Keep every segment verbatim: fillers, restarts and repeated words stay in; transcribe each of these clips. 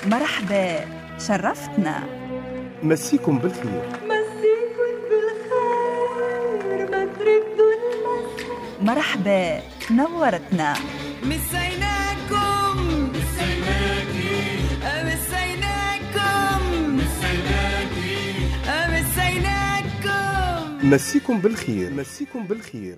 مرحبا، شرفتنا. مسيكم بالخير. مسيكم بالخير، ما تردوا المسا. مرحبا، نورتنا. مسيناكم مسيناكي مسيناكم مسيناكي مسيناكم. مسيكم بالخير. مسيكم بالخير.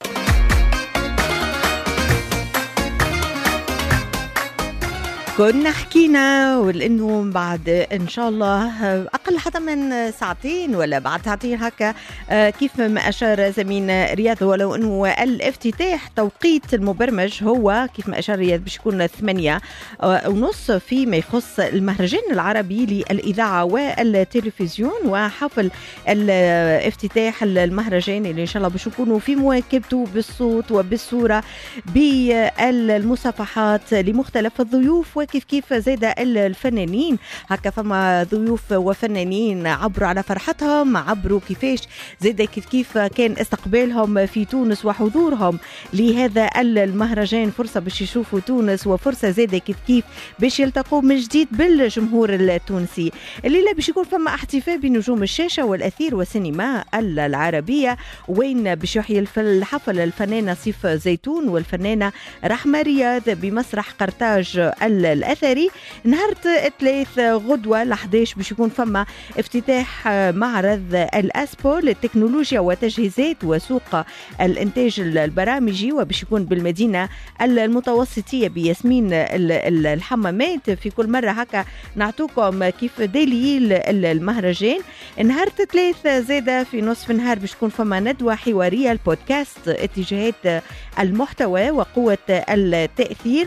كنا حكينا ولأنه بعد إن شاء الله أقل حتى من ساعتين ولا بعد ساعتين هكا كيف ما أشار زميلنا رياض، ولو أنه الافتتاح توقيت المبرمج هو كيف ما أشار رياض باش يكون ثمانية ونص فيما يخص المهرجان العربي للإذاعة والتلفزيون، وحفل الافتتاح المهرجان اللي إن شاء الله باش يكونوا في مواكبته بالصوت وبالصورة بالمصافحات لمختلف الضيوف، وكيف كيف زاد الفنانين هكا فما ضيوف وفنانين عبروا على فرحتهم، عبروا كيفاش زاد كيف كيف كان استقبالهم في تونس وحضورهم لهذا المهرجان، فرصة باش يشوفوا تونس وفرصة زاد كيف كيف باش يلتقوا من جديد بالجمهور التونسي. الليلة باش يكون فما احتفال بنجوم الشاشة والأثير والسينما العربية، وين باش يحيي الحفل الفنانة صيف زيتون والفنانة رحمة رياض بمسرح قرطاج الأثري. نهار الثلاث غدوة الحداش باش يكون فما افتتاح معرض الأسبو للتكنولوجيا وتجهيزات وسوق الإنتاج البرامجي، وباش يكون بالمدينة المتوسطية بياسمين الحمامات. في كل مرة هكا نعطوكم كيف دليل المهرجان. نهار الثلاث زادة في نصف النهار باش تكون فما ندوة حوارية البودكاست اتجاهات المحتوى وقوة التأثير،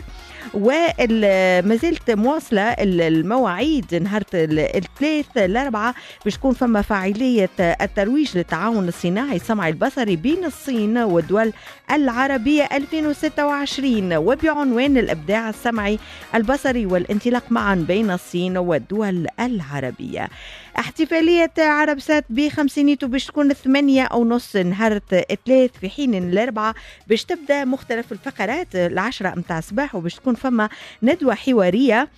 وما زلت مواصلة المواعيد. نهار الثلاث الأربعة باش تكون فما فاعلية الترويج للتعاون الصناعي السمعي البصري بين الصين والدول العربية ألفين وستة وعشرين، وبعنوان الإبداع السمعي البصري والانطلاق معا بين الصين والدول العربية. احتفالية عربسات بخمسينيتو باش تكون ثمانية أو نص نهار الثلاث، في حين الأربعة باش تبدأ مختلف الفقرات العشرة متاع الصباح، وباش تكون فما ندوة حوارية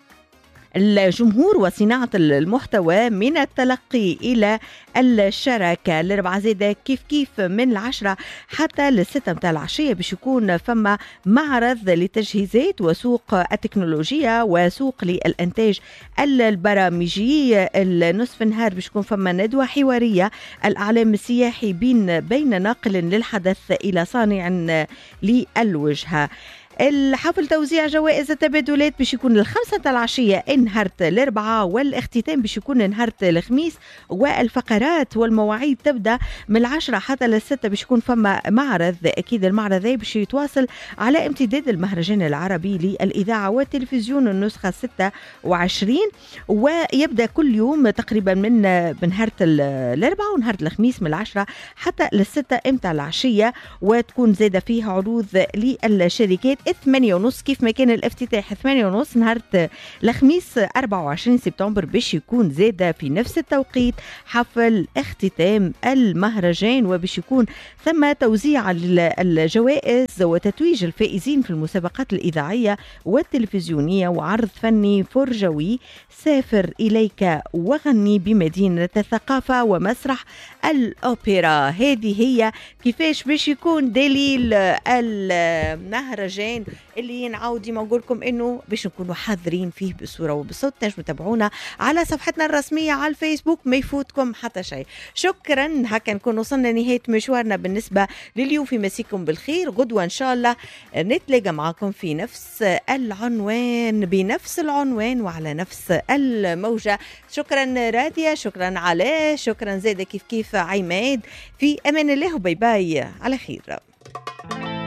الجمهور وصناعة المحتوى من التلقي إلى الشراكة. الأربعة زادة كيف كيف من العشرة حتى للستة متاع العشية باش يكون فما معرض لتجهيزات وسوق التكنولوجيا وسوق للإنتاج البرامجي. النصف النهار باش يكون فما ندوة حوارية الأعلام السياحي بين بين ناقل للحدث إلى صانع للوجهة. الحفل توزيع جوائز التبادلات باش يكون الخمسة العشية نهار الأربعاء، والاختتام باش يكون نهار الخميس، والفقرات والمواعيد تبدأ من العشرة حتى للستة باش يكون فما معرض. أكيد المعرض باش يتواصل على امتداد المهرجان العربي للإذاعة والتلفزيون النسخة ستة وعشرين، ويبدأ كل يوم تقريبا من نهار الأربعاء ونهار الخميس من العشرة حتى للستة امتى العشية، وتكون زادة فيها عروض للشركات. ثمانية ونص كيف ما كان الافتتاح ثمانية ونص نهار الخميس أربعة وعشرين سبتمبر باش يكون زادة في نفس التوقيت حفل اختتام المهرجان، وباش يكون ثم توزيع الجوائز وتتويج الفائزين في المسابقات الإذاعية والتلفزيونية، وعرض فني فرجوي سافر إليك وغني بمدينة الثقافة ومسرح الأوبرا. هذه هي كيفاش باش يكون دليل المهرجان اللي نعاود ديما نقول لكم انه باش نكونوا حاضرين فيه بالصوره وبالصوت. تنجموا تتابعونا على صفحتنا الرسميه على الفيسبوك، ما يفوتكم حتى شيء. شكرا، هكا نكون وصلنا نهايه مشوارنا بالنسبه لليوم في مسيكم بالخير. غدوه ان شاء الله نتلاقى معكم في نفس العنوان بنفس العنوان وعلى نفس الموجه. شكرا راضيه، شكرا علاء، شكرا زاده كيف كيف عماد. في امان الله وباي باي على خير.